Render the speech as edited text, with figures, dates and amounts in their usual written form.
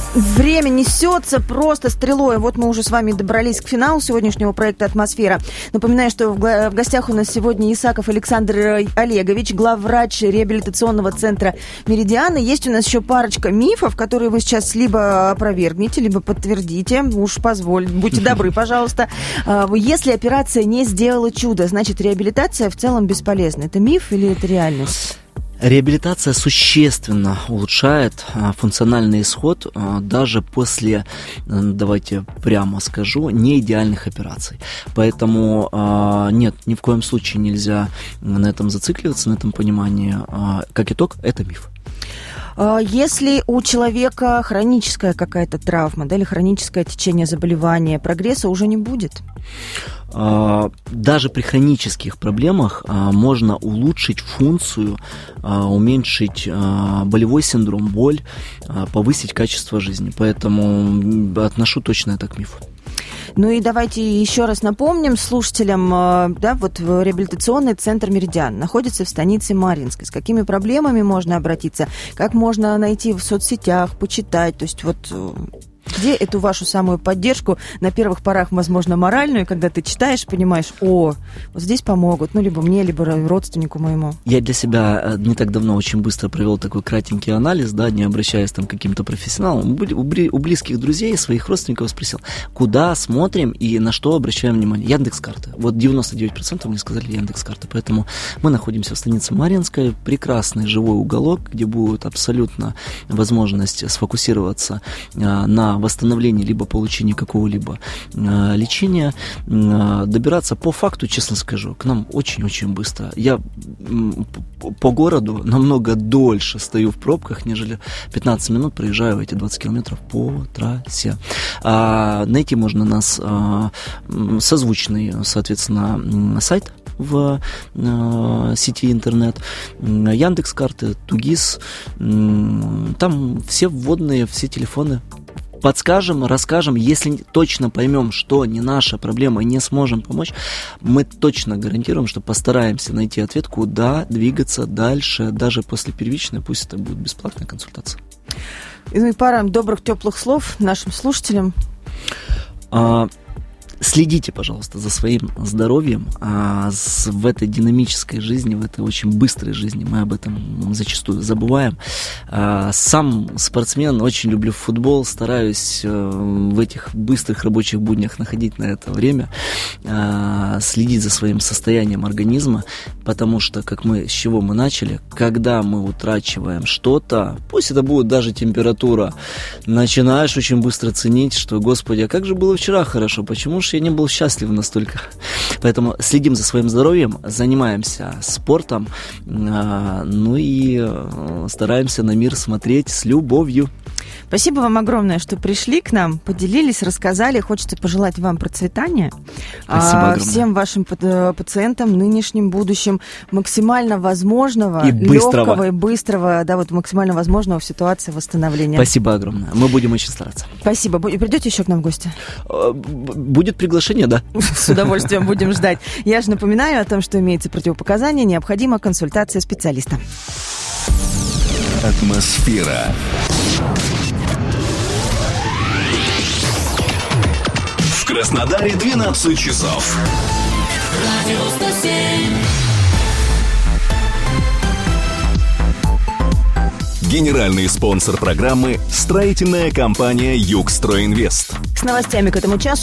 Время несется просто стрелой. Вот мы уже с вами добрались к финалу сегодняшнего проекта «Атмосфера». Напоминаю, что в гостях у нас сегодня Исаков Александр Олегович, главврач реабилитационного центра «Меридиан». И есть у нас еще парочка мифов, которые вы сейчас либо опровергнете, либо подтвердите. Уж позвольте, будьте добры, пожалуйста. Если операция не сделала чудо, значит, реабилитация в целом бесполезна. Это миф или это реальность? Реабилитация существенно улучшает функциональный исход даже после, давайте прямо скажу, неидеальных операций. Поэтому нет, ни в коем случае нельзя на этом зацикливаться, на этом понимании. Как итог, это миф. Если у человека хроническая какая-то травма, да, или хроническое течение заболевания, прогресса уже не будет? Даже при хронических проблемах можно улучшить функцию, уменьшить болевой синдром, боль, повысить качество жизни. Поэтому отношу точно это к мифу. Ну и давайте еще раз напомним слушателям, да, вот реабилитационный центр «Меридиан» находится в станице Марьинской. С какими проблемами можно обратиться? Как можно найти в соцсетях, почитать? То есть вот где эту вашу самую поддержку, на первых порах, возможно, моральную, когда ты читаешь, понимаешь, вот здесь помогут, ну, либо мне, либо родственнику моему. Я для себя не так давно очень быстро провел такой кратенький анализ, да, не обращаясь там к каким-то профессионалам. У близких друзей, своих родственников спросил, куда смотрим и на что обращаем внимание. Яндекс.Карты. Вот 99% мне сказали Яндекс.Карты. Поэтому мы находимся в станице Марьинской, прекрасный живой уголок, где будет абсолютно возможность сфокусироваться на восстановлении либо получении какого-либо лечения, добираться по факту, честно скажу, к нам очень-очень быстро. Я по городу намного дольше стою в пробках, нежели 15 минут проезжаю эти 20 километров по трассе. Найти можно нас созвучный, соответственно, сайт в сети интернет, Яндекс.Карты, Тугис, там все вводные, все телефоны. Подскажем, расскажем, если точно поймем, что не наша проблема и не сможем помочь, мы точно гарантируем, что постараемся найти ответ, куда двигаться дальше, даже после первичной, пусть это будет бесплатная консультация. Ну и пара добрых, теплых слов нашим слушателям. Следите, пожалуйста, за своим здоровьем в этой динамической жизни, в этой очень быстрой жизни. Мы об этом зачастую забываем. Сам спортсмен, очень люблю футбол, стараюсь в этих быстрых рабочих буднях находить на это время, следить за своим состоянием организма, потому что, с чего мы начали, когда мы утрачиваем что-то, пусть это будет даже температура, начинаешь очень быстро ценить, что, Господи, а как же было вчера хорошо, почему же я не был счастлив настолько. Поэтому следим за своим здоровьем, занимаемся спортом, ну и стараемся на мир смотреть с любовью. Спасибо вам огромное, что пришли к нам, поделились, рассказали. Хочется пожелать вам процветания. Спасибо огромное. Всем вашим пациентам, нынешним, будущим, максимально возможного, и легкого и быстрого, да, вот максимально возможного в ситуации восстановления. Спасибо огромное. Мы будем очень стараться. Спасибо. Придете еще к нам в гости? Будет приглашение, да. С удовольствием будем ждать. Я же напоминаю о том, что имеется противопоказание, необходима консультация специалиста. Атмосфера. В Краснодаре 12 часов. Радио 107. Генеральный спонсор программы — строительная компания «Югстройинвест». С новостями к этому часу